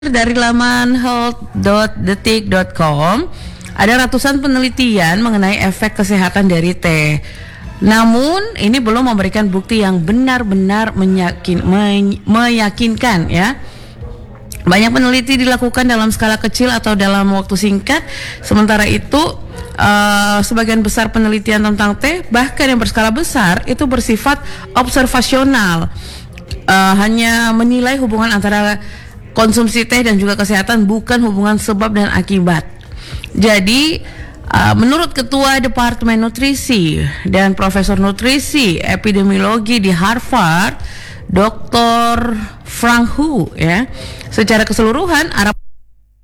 Dari laman health.detik.com, ada ratusan penelitian mengenai efek kesehatan dari teh. Namun ini belum memberikan bukti yang benar-benar meyakinkan ya. Banyak peneliti dilakukan dalam skala kecil atau dalam waktu singkat. Sementara itu sebagian besar penelitian tentang teh, bahkan yang berskala besar, itu bersifat observasional, hanya menilai hubungan antara konsumsi teh dan juga kesehatan, bukan hubungan sebab dan akibat. Jadi menurut Ketua Departemen Nutrisi dan Profesor Nutrisi Epidemiologi di Harvard, Dr. Frank Hu, ya, secara keseluruhan arah